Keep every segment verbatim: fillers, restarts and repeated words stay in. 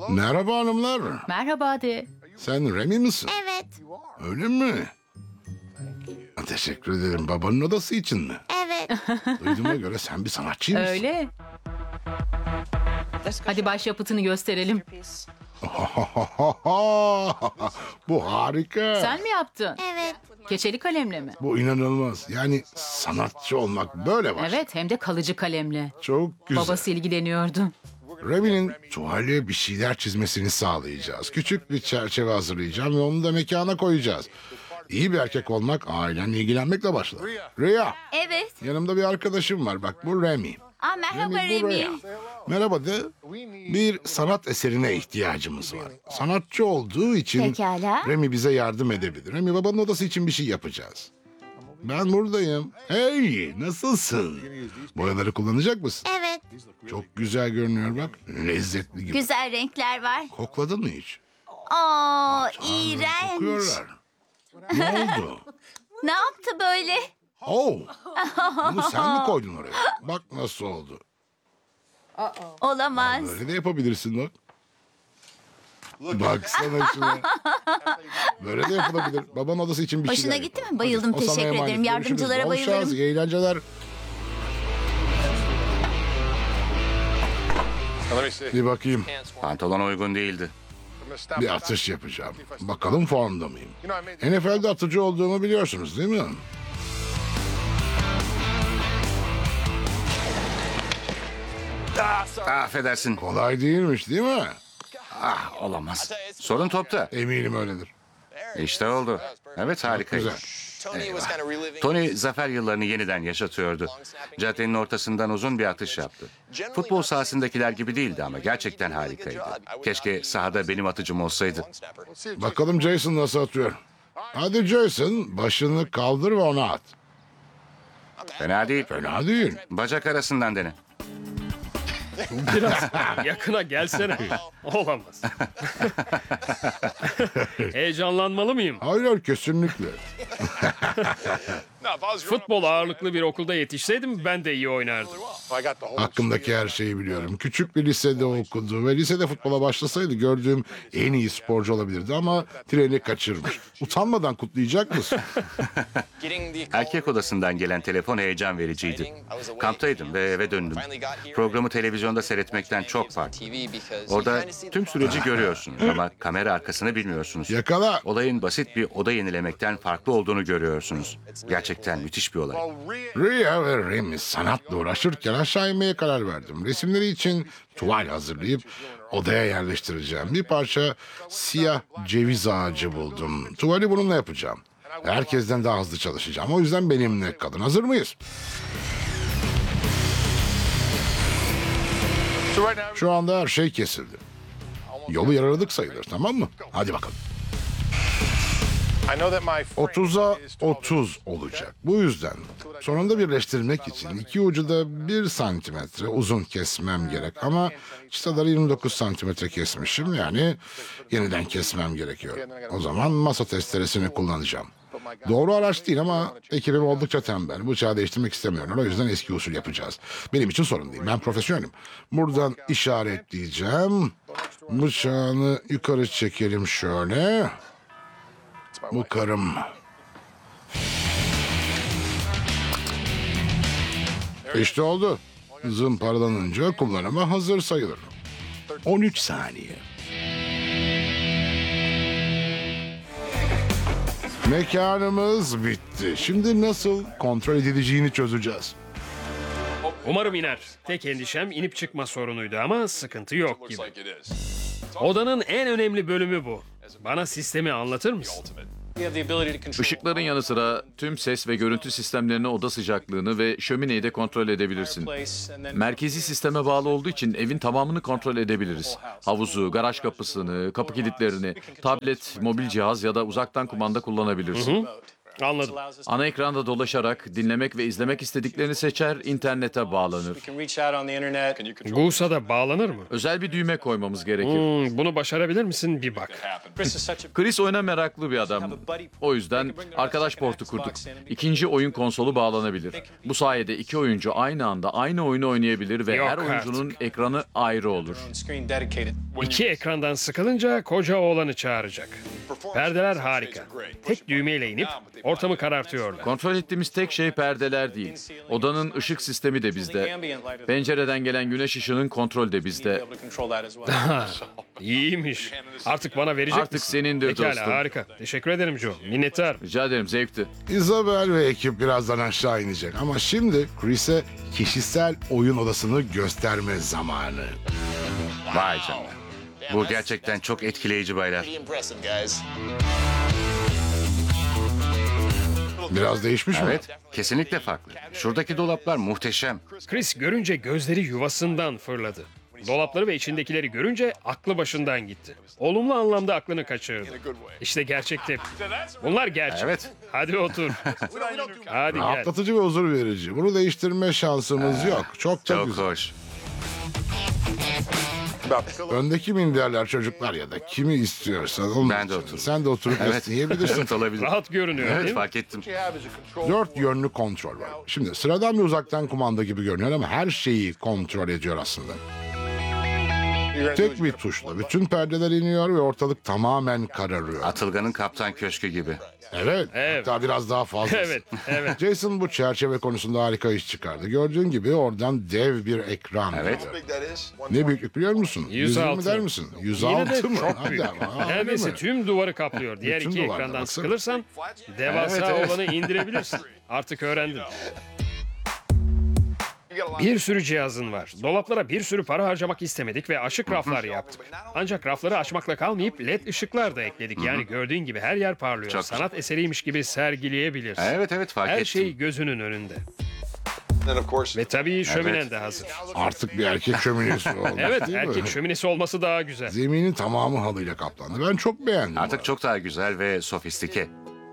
Merhaba hanımlar. Merhaba de. Sen Remy misin? Evet, Öyle mi? Teşekkür ederim. Babanın odası için mi? evet. Duyduğuma göre sen bir sanatçıymışsın. Öyle. Hadi başyapıtını gösterelim. Bu harika. Sen mi yaptın? Evet. Keçeli kalemle mi? Bu inanılmaz. Yani sanatçı olmak böyle var. Evet, hem de kalıcı kalemle. Çok güzel. Babası ilgileniyordu. Remy'nin tuvale bir şeyler çizmesini sağlayacağız. Küçük bir çerçeve hazırlayacağım ve onu da mekana koyacağız. İyi bir erkek olmak ailenle ilgilenmekle başlar. Rhea, Evet. yanımda bir arkadaşım var. Bak bu Remy. Aa, merhaba Remy buraya. Remy. Merhaba de. Bir sanat eserine ihtiyacımız var. Sanatçı olduğu için Pekala. Remy bize yardım edebilir. Remy babanın odası için bir şey yapacağız. Ben buradayım. Hey, nasılsın? Boyaları kullanacak mısın? Evet. Çok güzel görünüyor bak. Lezzetli gibi. Güzel renkler var. Kokladın mı hiç? Oo, iğrenç. Kokuyorlar. Ne oldu? Ne yaptı böyle? Oh, bunu sen mi koydun oraya? Bak nasıl oldu. Olamaz. Böyle de yapabilirsin bak. Baksana şuna. Böyle de yapılabilir. Babanın odası için bir Hoşuna şeyler gitti yapalım. mi? Bayıldım, Hadi, o sana teşekkür emanet. ederim. Görüşürüz. Yardımcılara Bol bayılırım. şans, iyi eğlenceler. Bir bakayım. Pantolon uygun değildi. Bir atış yapacağım. Bakalım formda mıyım? N F L'de atıcı olduğumu biliyorsunuz değil mi? Ah, affedersin. Kolay değilmiş değil mi? Ah, olamaz. Sorun topta. Eminim öyledir. İşte oldu. Evet, harikaydı. Güzel. Tony zafer yıllarını yeniden yaşatıyordu. Caddenin ortasından uzun bir atış yaptı. Futbol sahasındakiler gibi değildi ama gerçekten harikaydı. Keşke sahada benim atıcım olsaydı. Bakalım Jason nasıl atıyor. Hadi Jason, başını kaldır ve ona at. Fena değil. Fena değil. Bacak arasından dene. Biraz yakına gelsene. Olamaz. Heyecanlanmalı mıyım? Hayır, kesinlikle. Futbol ağırlıklı bir okulda yetişseydim ben de iyi oynardım. Hakkındaki her şeyi biliyorum. Küçük bir lisede okudu ve lisede futbola başlasaydı gördüğüm en iyi sporcu olabilirdi ama treni kaçırmış. Utanmadan kutlayacak mısın? Erkek odasından gelen telefon heyecan vericiydi. Kamptaydım ve eve döndüm. Programı televizyonda seyretmekten çok farklı. Orada tüm süreci görüyorsunuz ama kamera arkasını bilmiyorsunuz. Yakala. Olayın basit bir oda yenilemekten farklı olduğunu görüyorsunuz. Gerçekten müthiş bir olay. Rhea ve Remy sanatla uğraşırken aşağı inmeye karar verdim. Resimleri için tuval hazırlayıp odaya yerleştireceğim. Bir parça siyah ceviz ağacı buldum. Tuvali bununla yapacağım. Herkesten daha hızlı çalışacağım. O yüzden benimle kalın. Hazır mıyız? Şu anda her şey kesildi. Yolu yaraladık sayılır, tamam mı? Hadi bakalım. otuza otuz olacak. Bu yüzden sonunda birleştirmek için iki ucu da bir santimetre uzun kesmem gerek. Ama çıtaları yirmi dokuz santimetre kesmişim. Yani yeniden kesmem gerekiyor. O zaman masa testeresini kullanacağım. Doğru araç değil ama ekibim oldukça tembel. Bıçağı değiştirmek istemiyorlar. O yüzden eski usul yapacağız. Benim için sorun değil. Ben profesyonelim. Buradan işaretleyeceğim. Bıçağını yukarı çekelim şöyle. Bu karım. İşte oldu. Zımparalanınca kullanıma hazır sayılır. on üç saniye. Mekanımız bitti. Şimdi nasıl kontrol edileceğini çözeceğiz. Umarım iner. Tek endişem inip çıkma sorunuydu ama sıkıntı yok gibi. Odanın en önemli bölümü bu. Bana sistemi anlatır mısın? Işıkların yanı sıra tüm ses ve görüntü sistemlerini, oda sıcaklığını ve şömineyi de kontrol edebilirsin. Merkezi sisteme bağlı olduğu için evin tamamını kontrol edebiliriz. Havuzu, garaj kapısını, kapı kilitlerini, tablet, mobil cihaz ya da uzaktan kumanda kullanabilirsin. Anladım. Ana ekranda dolaşarak dinlemek ve izlemek istediklerini seçer, internete bağlanır. G U S''a da bağlanır mı? Özel bir düğme koymamız gerekir. Hmm, bunu başarabilir misin? Bir bak. Chris oyuna meraklı bir adam. O yüzden arkadaş portu kurduk. İkinci oyun konsolu bağlanabilir. Bu sayede iki oyuncu aynı anda aynı oyunu oynayabilir ve Yok her oyuncunun ekranı ayrı olur. İki ekrandan sıkılınca koca oğlanı çağıracak. Perdeler harika. Tek düğmeyle inip ortamı karartıyorlar. Kontrol ettiğimiz tek şey perdeler değil. Odanın ışık sistemi de bizde. Pencereden gelen güneş ışığının kontrolü de bizde. İyiymiş. Artık bana verecek Artık misin? senindir Pekala, dostum. harika. Teşekkür ederim Joe. Minnettar. Rica ederim, zevkti. Isabel ve ekip birazdan aşağı inecek. Ama şimdi Chris'e kişisel oyun odasını gösterme zamanı. Vay canına. Bu gerçekten çok etkileyici baylar. Biraz değişmiş mi? Evet, kesinlikle farklı. Şuradaki dolaplar muhteşem. Chris görünce gözleri yuvasından fırladı. Dolapları ve içindekileri görünce aklı başından gitti. Olumlu anlamda aklını kaçırdı. İşte gerçek tepki. Bunlar gerçek. Evet. Hadi otur. Hadi gel. Rahatlatıcı ve huzur verici. Bunu değiştirme şansımız yok. Çok da Çok güzel. hoş. Öndeki minderler çocuklar ya da kimi istiyorsan onun Ben de için. otururum. Sen de oturup Evet. esneyebilirsin. Evet, olabilir. Rahat görünüyor Evet, değil mi? fark ettim. Dört yönlü kontrol var. Şimdi sıradan bir uzaktan kumanda gibi görünüyor ama her şeyi kontrol ediyor aslında. Tek bir tuşla bütün perdeler iniyor ve ortalık tamamen kararıyor. Atılgan'ın Kaptan Köşkü gibi. Evet, Evet. hatta biraz daha fazla. Evet, evet. Jason bu çerçeve konusunda harika iş çıkardı. Gördüğün gibi oradan dev bir ekran Evet. geliyor. Ne büyüklük biliyor musun? yüz yüz yirmi altı. der misin? yüz Yine de altı mı? çok Hadi büyük. ama, ha, öyle Neredeyse mi? tüm duvarı kaplıyor. Diğer Bütün iki duvarda, ekrandan baksana. sıkılırsan devasa Evet, evet. olanı indirebilirsin. Artık öğrendin. Bir sürü cihazın var. Dolaplara bir sürü para harcamak istemedik ve açık raflar yaptık. Ancak rafları açmakla kalmayıp led ışıklar da ekledik. Yani gördüğün gibi her yer parlıyor. Çok Sanat eseriymiş gibi sergileyebilirsin. Evet evet fark Her ettim. şey gözünün önünde. Ve tabii şöminen Evet. de hazır. Artık bir erkek şöminesi oldu. Evet, değil mi? erkek şöminesi olması daha güzel. Zeminin tamamı halıyla kaplandı. Ben çok beğendim. Artık çok daha güzel ve sofistike.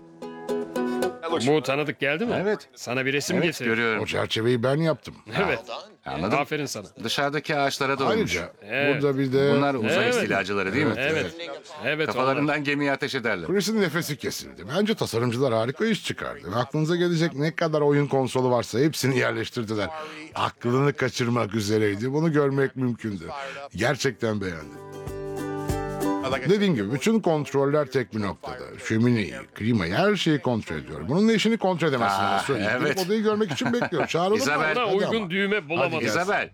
Bu tanıdık geldi mi? Evet. Sana bir resim Evet getirdim. O görüyorum. çerçeveyi ben yaptım. Evet. Anladım. Aferin sana. Dışarıdaki ağaçlara da uymuş. Ayrıca Evet. burada bir de Bunlar uzay Evet. istilacıları değil mi? Evet. Evet. onlar. Kafalarından gemiye ateş ederler. Chris'in nefesi kesildi. Bence tasarımcılar harika iş çıkardı. Ve aklınıza gelecek ne kadar oyun konsolu varsa hepsini yerleştirdiler. Aklını kaçırmak üzereydi. Bunu görmek mümkündü. Gerçekten beğendim. Dediğim gibi bütün kontroller tek bir noktada. Şömineyi, klimayı, her şeyi kontrol ediyor. Bunun ne işini kontrol edemezsin. Aa, ama söyleyeyim. evet. Gidip odayı görmek için bekliyorum. Çağıralım mı? İzabel. Buna Hadi uygun ama. düğme bulamadım. gel. İzabel.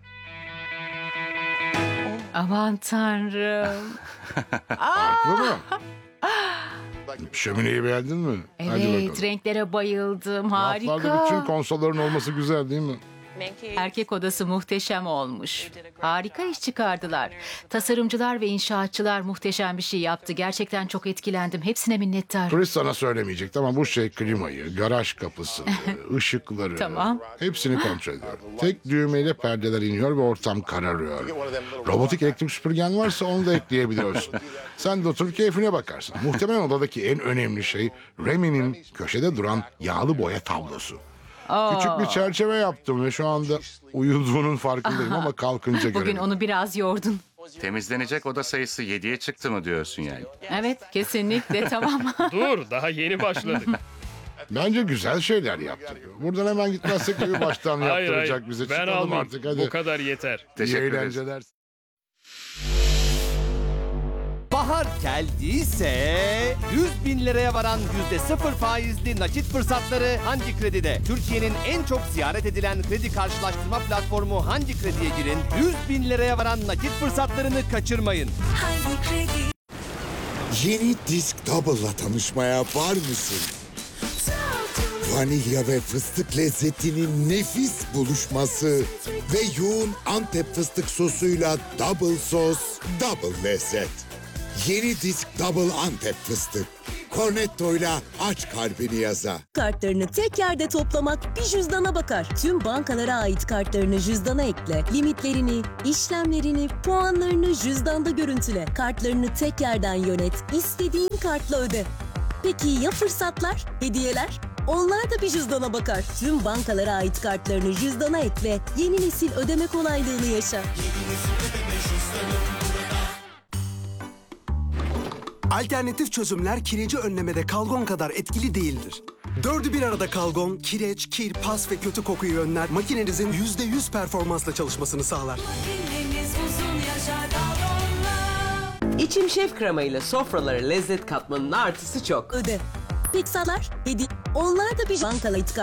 Aman tanrım. Farklı mı? Şömineyi beğendin mi? Hadi Evet, bakalım. renklere bayıldım. Raflarda bütün Harika. konsolların olması güzel değil mi? Erkek odası muhteşem olmuş. Harika iş çıkardılar. Tasarımcılar ve inşaatçılar muhteşem bir şey yaptı. Gerçekten çok etkilendim. Hepsine minnettarım. Chris sana söylemeyecekti ama bu şey klimayı, garaj kapısını, ışıkları... Tamam. Hepsini kontrol ediyor. Tek düğmeyle perdeler iniyor ve ortam kararıyor. Robotik elektrik süpürgen varsa onu da ekleyebiliyorsun. Sen de oturup keyfine bakarsın. Muhtemelen odadaki en önemli şey Remy'nin köşede duran yağlı boya tablosu. Küçük bir çerçeve yaptım ve şu anda uyuduğunun farkındayım ama kalkınca Bugün görelim. onu biraz yordun. Temizlenecek oda sayısı yediye çıktı mı diyorsun yani? Evet, kesinlikle tamam. Dur, daha yeni başladık. Bence güzel şeyler yaptık. Buradan hemen gitmezsek bir baştan Hayır yaptıracak hayır, bize. ben Çıkalım almayayım. artık hadi. Bu kadar yeter. İyi Teşekkür ederiz. eğlenceler. Bahar geldiyse yüz bin liraya varan yüzde sıfır faizli nakit fırsatları Hangi Kredi'de? Türkiye'nin en çok ziyaret edilen kredi karşılaştırma platformu Hangi Kredi'ye girin, yüz bin liraya varan nakit fırsatlarını kaçırmayın. Yeni Disk Double'la tanışmaya var mısın? Vanilya ve fıstık lezzetinin nefis buluşması ve yoğun Antep fıstık sosuyla double sos, double lezzet. Yeni Disk Double Antep fıstık. Cornetto'yla aç kalbini yaza. Kartlarını tek yerde toplamak bir cüzdana bakar. Tüm bankalara ait kartlarını cüzdana ekle. Limitlerini, işlemlerini, puanlarını cüzdanda görüntüle. Kartlarını tek yerden yönet. İstediğin kartla öde. Peki ya fırsatlar, hediyeler? Onlar da bir cüzdana bakar. Tüm bankalara ait kartlarını cüzdana ekle. Yeni nesil ödeme kolaylığını yaşa. Alternatif çözümler kireci önlemede Kalgon kadar etkili değildir. Dördü bir arada Kalgon, kireç, kir, pas ve kötü kokuyu önler, makinenizin yüzde yüz performansla çalışmasını sağlar. İçim şef kremayla sofralara lezzet katmanın artısı çok. Öde. Pixar'lar, hediye. Onlar da bir bankalara ait